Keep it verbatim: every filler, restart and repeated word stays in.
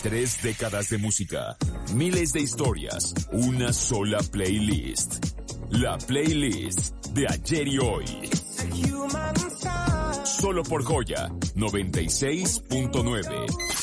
Tres décadas de música, miles de historias, una sola playlist. La playlist de ayer y hoy. Solo por Joya noventa y seis punto nueve.